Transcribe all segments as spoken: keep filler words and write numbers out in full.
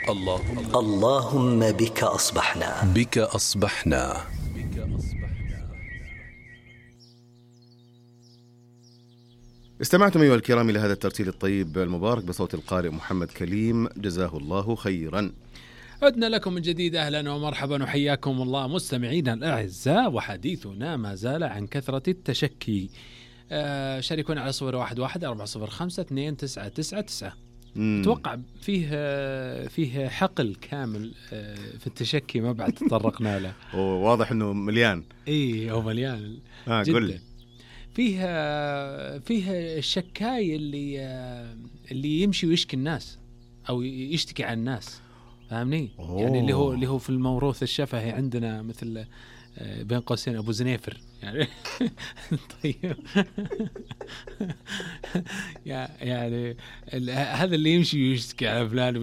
اللهم اللهم بك أصبحنا بك أصبحنا. استمعتم أيها الكرام إلى هذا الترتيل الطيب المبارك بصوت القارئ محمد كليم، جزاه الله خيرا. عدنا لكم من جديد، أهلا ومرحبا وحياكم الله مستمعينا الأعزاء، وحديثنا ما زال عن كثرة التشكي. آه شاركونا على صفر واحد واحد أربعة صفر خمسة اثنين تسعة تسعة تسعة. أتوقع فيه فيه حقل كامل في التشكي ما بعد تطرقنا له. واضح إنه مليان. إيه هو مليان آه جدا. فيه فيه الشكاي اللي اللي يمشي ويشكي الناس أو يشتكي عن الناس، فاهمني؟ أوه. يعني اللي هو اللي هو في الموروث الشفهي عندنا مثل بين قوسين أبو زنيفر يعني. طيب. يعني هذا اللي يمشي ويشتكي على فلان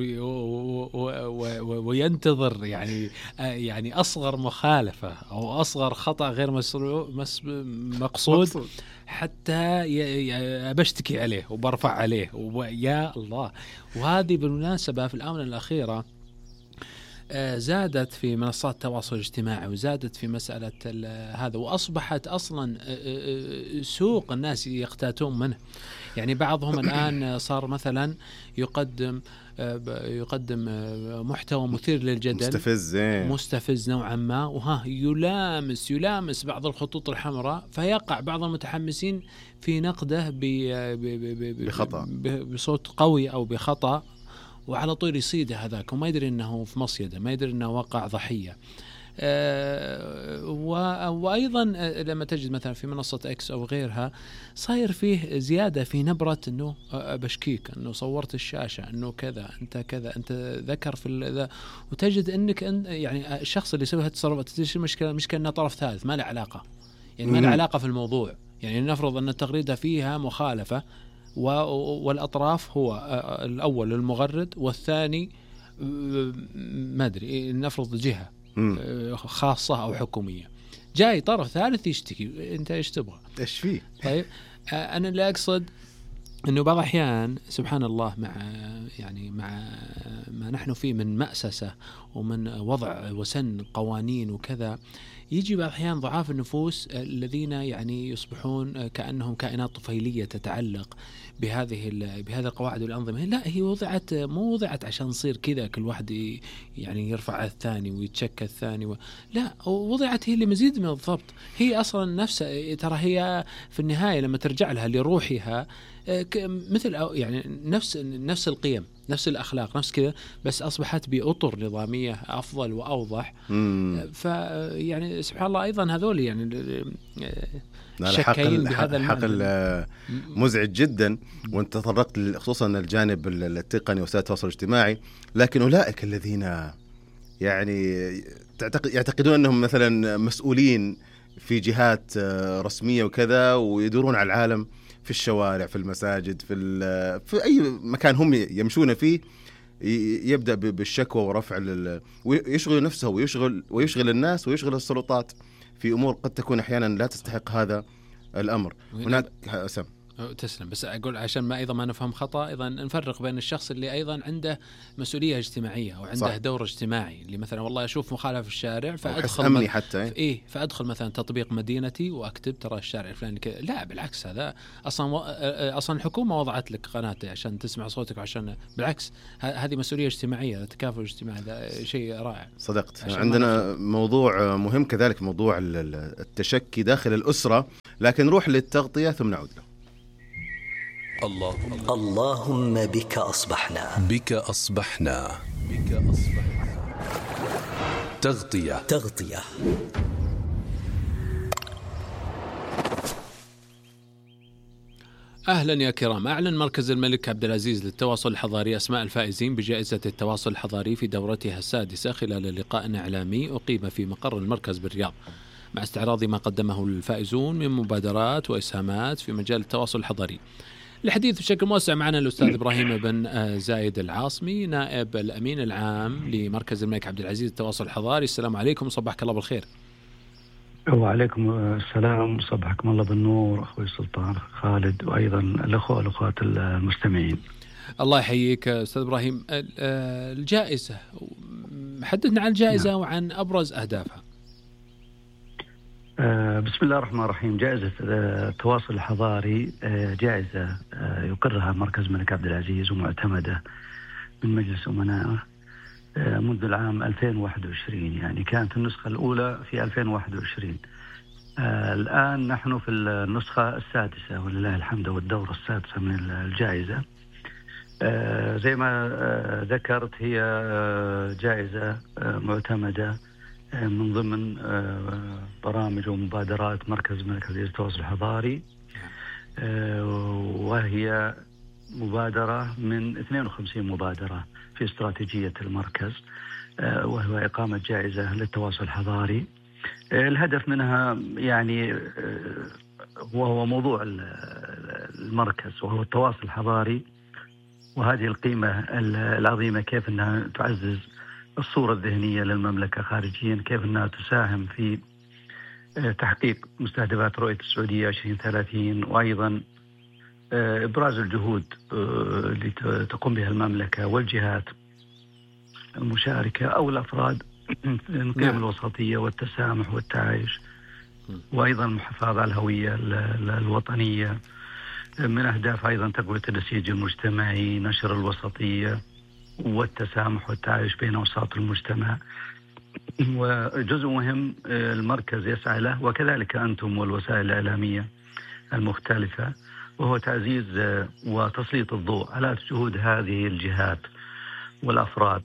وينتظر يعني يعني أصغر مخالفة أو أصغر خطأ غير مقصود حتى بشتكي عليه وبرفع عليه ويا الله. وهذه بالمناسبة في الآونة الأخيرة زادت في منصات التواصل الاجتماعي وزادت في مسألة هذا، وأصبحت أصلا سوق الناس يقتاتون منه. يعني بعضهم الآن صار مثلا يقدم يقدم محتوى مثير للجدل، مستفز مستفز نوعا ما، وها يلامس يلامس بعض الخطوط الحمراء، فيقع بعض المتحمسين في نقده بخطأ بصوت قوي أو بخطأ، وعلى طول يصيده هذاك وما يدري أنه في مصيدة، ما يدري أنه وقع ضحية. أه وأيضا لما تجد مثلا في منصة إكس أو غيرها صاير فيه زيادة في نبرة أنه بشكيك، أنه صورت الشاشة، أنه كذا أنت كذا أنت ذكر في ذا، وتجد أنك أن يعني الشخص اللي يسوي هالتصرفات تجد المشكلة مش كأنه طرف ثالث، ما له علاقة، يعني ما له علاقة في الموضوع. يعني نفرض أن التغريدة فيها مخالفة والأطراف هو الأول المغرد والثاني ما أدري نفرض جهة خاصة أو حكومية، جاي طرف ثالث يشتكي، أنت إيش تبغى؟ إيش فيه؟ طيب أنا اللي أقصد إنه بعض الأحيان سبحان الله مع يعني مع ما نحن فيه من مأسسة ومن وضع وسن قوانين وكذا، يجي بعض الأحيان ضعاف النفوس الذين يعني يصبحون كأنهم كائنات طفيلية تتعلق بهذه بهذه القواعد والأنظمة. لا، هي وضعت مو وضعت عشان نصير كذا كل واحد يعني يرفع الثاني ويتشكى الثاني و... لا، وضعت هي لمزيد من الضبط. هي أصلا نفس ترى هي في النهاية لما ترجع لها لروحها مثل يعني نفس نفس القيم، نفس الأخلاق، نفس كذا، بس أصبحت بأطر نظامية أفضل وأوضح. فيعني سبحان الله أيضا هذول يعني شكاين بهذا المعنى. حقل مزعج جدا، وانت تطرقت خصوصا الجانب التقني وسائل التواصل الاجتماعي، لكن أولئك الذين يعني يعتقدون أنهم مثلا مسؤولين في جهات رسمية وكذا، ويدورون على العالم في الشوارع، في المساجد، في في أي مكان هم يمشون فيه، يبدأ بالشكوى ورفع ويشغل نفسه ويشغل ويشغل الناس ويشغل السلطات في أمور قد تكون أحيانا لا تستحق هذا الأمر. هناك أسم تسلم، بس أقول عشان ما أيضا ما نفهم خطأ، أيضا نفرق بين الشخص اللي أيضا عنده مسؤولية اجتماعية وعنده صح. دور اجتماعي، اللي مثلا والله أشوف مخالفة في الشارع فأدخل أمني حتى إيه فأدخل مثلا تطبيق مدينتي وأكتب ترى الشارع الفلاني كذا. لا بالعكس، هذا أصلا و... أصلا الحكومة وضعت لك قناة عشان تسمع صوتك، عشان بالعكس هذه مسؤولية اجتماعية، تكافل اجتماعي، هذا شيء رائع. صدقت. عندنا موضوع مهم كذلك، موضوع التشكي داخل الأسرة، لكن نروح للتغطية ثم نعود له. اللهم اللهم بك أصبحنا بك أصبحنا بك أصبحنا. تغطية تغطية أهلا يا كرام. أعلن مركز الملك عبد العزيز للتواصل الحضاري أسماء الفائزين بجائزة التواصل الحضاري في دورتها السادسة خلال لقاء إعلامي أقيم في مقر المركز بالرياض، مع استعراض ما قدمه الفائزون من مبادرات وإسهامات في مجال التواصل الحضاري. الحديث بشكل موسع معنا الأستاذ إبراهيم بن زايد العاصمي، نائب الأمين العام لمركز الملك عبد العزيز للتواصل الحضاري. السلام عليكم وصبحك الله بالخير. وعليكم السلام وصبحكم الله بالنور أخوي السلطان خالد، وأيضا الأخوة والأخوات المستمعين. الله يحييك أستاذ إبراهيم. الجائزة، حدثنا عن الجائزة نعم. وعن أبرز أهدافها. بسم الله الرحمن الرحيم. جائزة التواصل الحضاري جائزة يقرها مركز الملك عبد العزيز ومعتمدة من مجلس أمنائه منذ العام ألفين وواحد وعشرين، يعني كانت النسخة الأولى في ألفين وواحد وعشرين. الآن نحن في النسخة السادسة ولله الحمد، والدورة السادسة من الجائزة. زي ما ذكرت هي جائزة معتمدة من ضمن برامج ومبادرات مركز الملك عبد العزيز للتواصل الحضاري، وهي مبادرة من اثنين وخمسين مبادرة في استراتيجية المركز، وهو إقامة جائزة للتواصل الحضاري. الهدف منها يعني وهو موضوع المركز وهو التواصل الحضاري، وهذه القيمة العظيمة كيف أنها تعزز الصورة الذهنية للمملكة خارجيا، كيف أنها تساهم في تحقيق مستهدفات رؤية السعودية عشرين ثلاثين، وأيضا إبراز الجهود اللي تقوم بها المملكة والجهات المشاركة أو الأفراد من قيم الوسطية والتسامح والتعايش، وأيضا المحافظة على الهوية الوطنية. من أهداف أيضا تقوية النسيج المجتمعي، نشر الوسطية والتسامح والتعايش بين أوساط المجتمع. وجزء مهم المركز يسعى له، وكذلك أنتم والوسائل الإعلامية المختلفة، وهو تعزيز وتسليط الضوء على جهود هذه الجهات والأفراد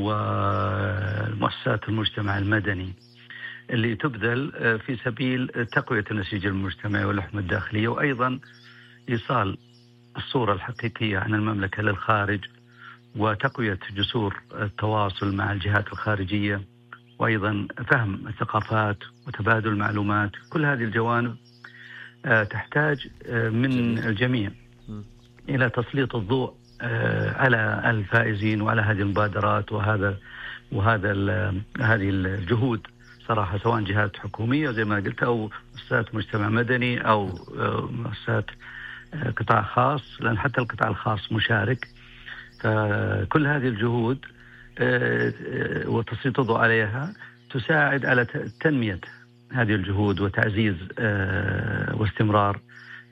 ومؤسسات المجتمع المدني اللي تبذل في سبيل تقوية النسيج المجتمعي واللحمة الداخلية، وأيضا إيصال الصورة الحقيقية عن المملكة للخارج، وتقوية جسور التواصل مع الجهات الخارجية، وأيضا فهم الثقافات وتبادل المعلومات. كل هذه الجوانب تحتاج من الجميع إلى تسليط الضوء على الفائزين وعلى هذه المبادرات وهذا وهذا هذه الجهود صراحة، سواء جهات حكومية زي ما قلت أو مؤسسات مجتمع مدني أو مؤسسات قطاع خاص، لأن حتى القطاع الخاص مشارك. فكل هذه الجهود وتسليط الضوء عليها تساعد على تنمية هذه الجهود وتعزيز واستمرار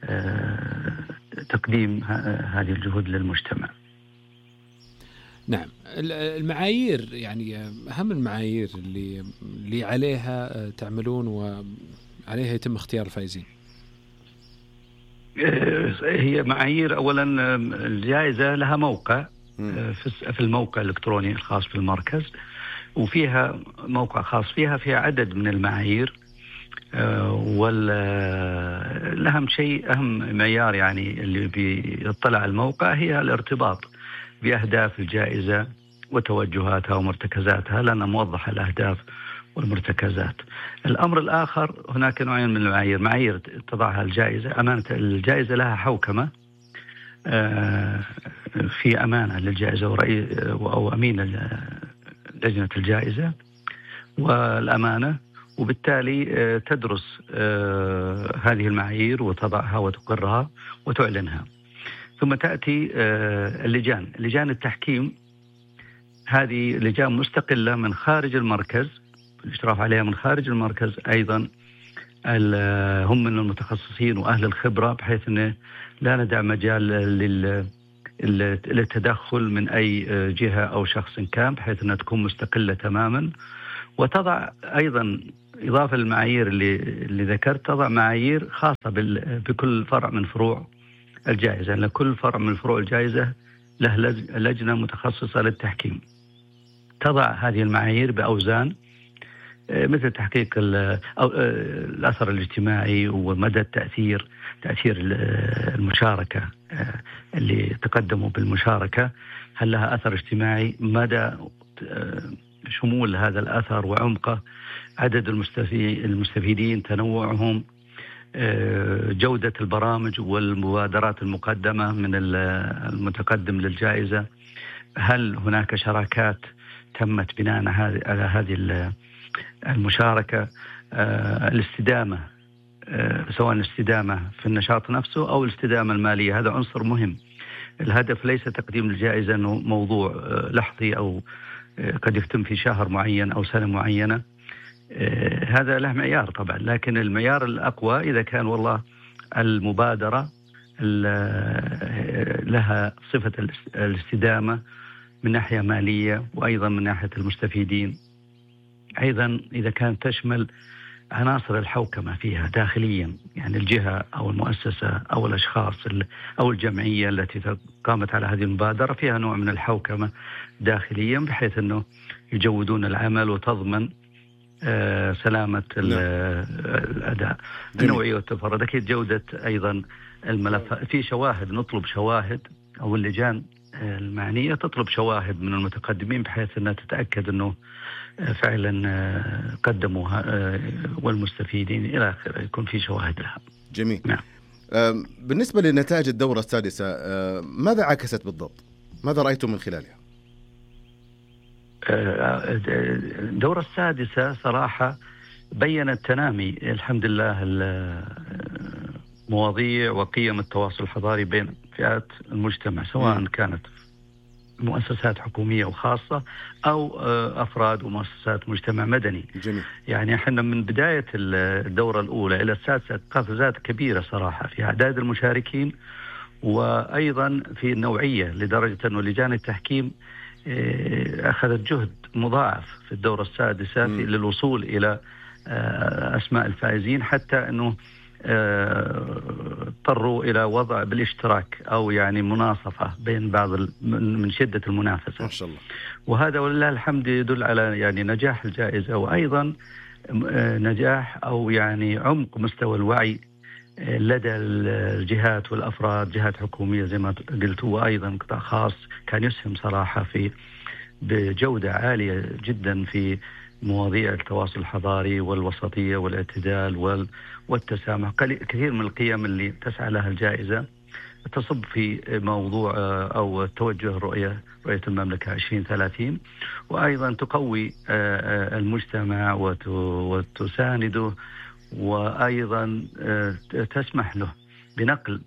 تقديم هذه الجهود للمجتمع. نعم. المعايير، يعني أهم المعايير اللي اللي عليها تعملون وعليها يتم اختيار الفائزين. هي معايير، أولا الجائزة لها موقع في الموقع الإلكتروني الخاص بالمركز، وفيها موقع خاص فيها فيها عدد من المعايير. والأهم شيء، أهم معيار يعني اللي بيطلع الموقع هي الارتباط بأهداف الجائزة وتوجهاتها ومرتكزاتها، لأنها موضحة الأهداف والمرتكزات. الأمر الآخر، هناك نوعين من المعايير، معايير تضعها الجائزة. أمانة الجائزة لها حوكمة في أمانة للجائزة ورئيس أو أمين لجنة الجائزة والأمانة، وبالتالي تدرس هذه المعايير وتضعها وتقرها وتعلنها. ثم تأتي اللجان لجان التحكيم. هذه لجان مستقلة من خارج المركز، الاشراف عليها من خارج المركز أيضا، هم من المتخصصين وأهل الخبرة، بحيث أنه لا ندع مجال للتدخل من أي جهة أو شخص كان، بحيث أنها تكون مستقلة تماما. وتضع أيضا إضافة للمعايير اللي, اللي ذكرت، تضع معايير خاصة بكل فرع من فروع الجائزة، لأن كل فرع من فروع الجائزة له لجنة متخصصة للتحكيم. تضع هذه المعايير بأوزان مثل تحقيق الأثر الاجتماعي ومدى التأثير، تأثير المشاركة اللي تقدموا بالمشاركة، هل لها أثر اجتماعي، مدى شمول هذا الأثر وعمقه، عدد المستفيدين، تنوعهم، جودة البرامج والمبادرات المقدمة من المتقدم للجائزة، هل هناك شراكات تمت بناء على هذه المشاركة، الاستدامة، سواء الاستدامة في النشاط نفسه أو الاستدامة المالية. هذا عنصر مهم الهدف ليس تقديم الجائزة أنه موضوع لحظي أو قد يتم في شهر معين أو سنة معينة، هذا له معيار طبعا، لكن المعيار الأقوى إذا كان والله المبادرة لها صفة الاستدامة من ناحية مالية وأيضا من ناحية المستفيدين، أيضا إذا كانت تشمل عناصر الحوكمة فيها داخليا، يعني الجهة أو المؤسسة أو الأشخاص أو الجمعية التي قامت على هذه المبادرة فيها نوع من الحوكمة داخليا، بحيث أنه يجودون العمل وتضمن آه سلامة الأداء. النوعية والتفرد، أكيد جودة أيضا الملف، في شواهد، نطلب شواهد أو اللجان المعنية تطلب شواهد من المتقدمين بحيث أنها تتأكد أنه فعلا قدموها والمستفيدين إلى آخره يكون في شواهد لها. جميل. نعم. بالنسبة لنتائج الدورة السادسة ماذا عكست بالضبط؟ ماذا رأيتم من خلالها؟ الدورة السادسة صراحة بيّنت تنامي الحمد لله مواضيع وقيم التواصل الحضاري بين فئات المجتمع، سواء كانت مؤسسات حكومية وخاصة أو أفراد ومؤسسات مجتمع مدني. جميل. يعني احنا من بداية الدورة الأولى إلى السادسة قفزات كبيرة صراحة في أعداد المشاركين وأيضا في النوعية، لدرجة أنه لجان التحكيم أخذت جهد مضاعف في الدورة السادسة في للوصول إلى أسماء الفائزين، حتى أنه اضطروا إلى وضع بالاشتراك أو يعني مناصفة بين بعض من شدة المنافسة. ما شاء الله. وهذا ولله الحمد يدل على يعني نجاح الجائزة، وأيضا نجاح أو يعني عمق مستوى الوعي لدى الجهات والأفراد، جهات حكومية زي ما قلت، وأيضا قطاع خاص كان يسهم صراحة في بجودة عالية جدا في مواضيع التواصل الحضاري والوسطية والاعتدال والتسامح. كثير من القيم اللي تسعى لها الجائزة تصب في موضوع أو توجه رؤية رؤية المملكة عشرين ثلاثين، وأيضا تقوي المجتمع وتسانده، وأيضا تسمح له بنقل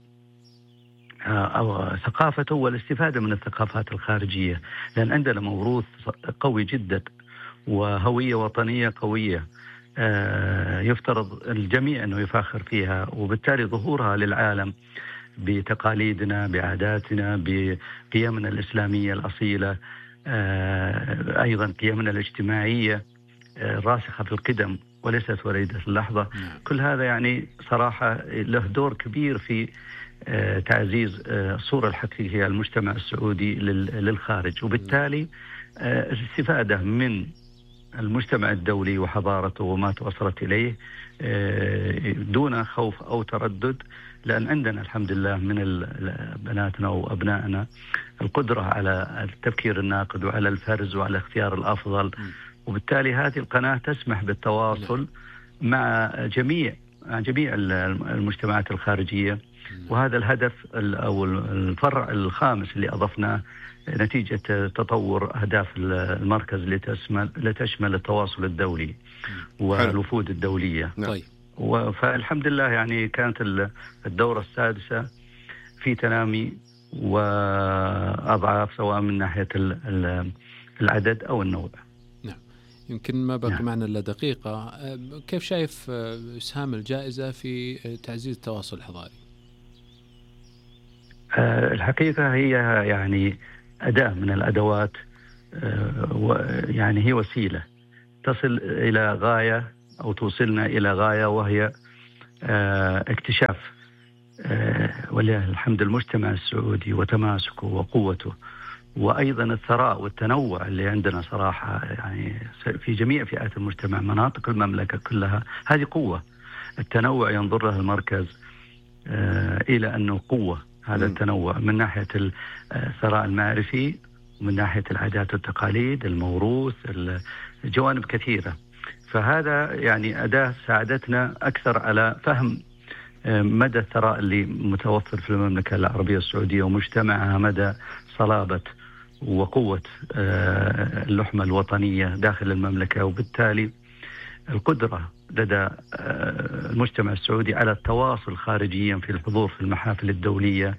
أو ثقافته والاستفادة من الثقافات الخارجية، لأن عندنا موروث قوي جدا وهوية وطنية قوية يفترض الجميع أنه يفاخر فيها، وبالتالي ظهورها للعالم بتقاليدنا، بعاداتنا، بقيمنا الإسلامية الأصيلة، أيضا قيمنا الاجتماعية راسخة في القدم وليست وليدة اللحظة. كل هذا يعني صراحة له دور كبير في تعزيز الصورة الحقيقية المجتمع السعودي للخارج، وبالتالي الاستفادة من المجتمع الدولي وحضارته وما توصلت إليه دون خوف أو تردد، لأن عندنا الحمد لله من بناتنا وأبنائنا القدرة على التفكير الناقد وعلى الفرز وعلى اختيار الأفضل، وبالتالي هذه القناة تسمح بالتواصل مع جميع جميع المجتمعات الخارجية. وهذا الهدف أو الفرع الخامس اللي أضفناه نتيجة تطور أهداف المركز اللي تشمل لتشمل التواصل الدولي والوفود الدولية. طيب. فالحمد لله يعني كانت الدورة السادسة في تنامي وأضعاف سواء من ناحية العدد أو النوع. نعم. يمكن ما بقى نعم. معنا إلا دقيقة، كيف شايف إسهام الجائزة في تعزيز التواصل الحضاري؟ الحقيقة هي يعني أداة من الأدوات، يعني هي وسيلة تصل إلى غاية أو توصلنا إلى غاية، وهي اكتشاف ولله الحمد المجتمع السعودي وتماسكه وقوته، وأيضا الثراء والتنوع اللي عندنا صراحة يعني في جميع فئات المجتمع، مناطق المملكة كلها. هذه قوة، التنوع ينظر له المركز إلى أنه قوة، هذا التنوع من ناحية الثراء المعرفي ومن ناحية العادات والتقاليد، الموروث، الجوانب كثيرة. فهذا يعني أداة ساعدتنا أكثر على فهم مدى الثراء اللي متوفر في المملكة العربية السعودية ومجتمعها، مدى صلابة وقوة اللحمة الوطنية داخل المملكة، وبالتالي القدرة لدى المجتمع السعودي على التواصل خارجيا في الحضور في المحافل الدولية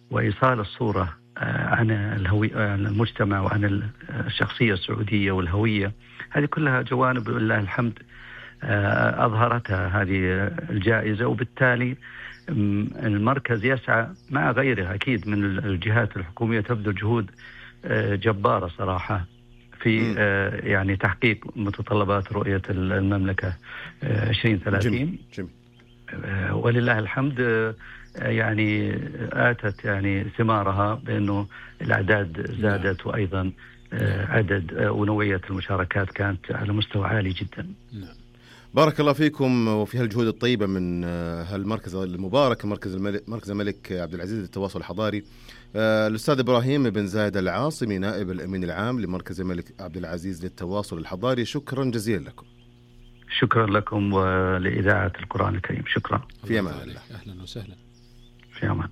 وإيصال الصورة عن الهوية، عن المجتمع وعن الشخصية السعودية والهوية. هذه كلها جوانب لله الحمد أظهرتها هذه الجائزة، وبالتالي المركز يسعى مع غيره أكيد من الجهات الحكومية تبذل جهود جبارة صراحة في يعني تحقيق متطلبات رؤية المملكة عشرين ثلاثين. ولله الحمد يعني آتت يعني ثمارها بأنه الأعداد زادت، وأيضا عدد ونوعية المشاركات كانت على مستوى عالي جدا. بارك الله فيكم وفي هالجهود الطيبة من هالمركز المبارك، مركز الملك مركز الملك عبد العزيز للتواصل الحضاري. الأستاذ إبراهيم بن زايد العاصمي نائب الأمين العام لمركز الملك عبد العزيز للتواصل الحضاري، شكرا جزيلا لكم. شكرا لكم ولإذاعة القرآن الكريم. شكرا. في أمان الله. أهلا وسهلا. في أمان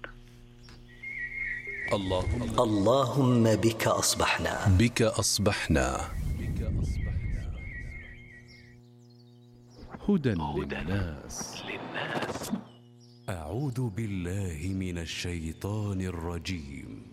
الله. اللهم بك أصبحنا. بك أصبحنا. هدى للناس. أعوذ بالله من الشيطان الرجيم.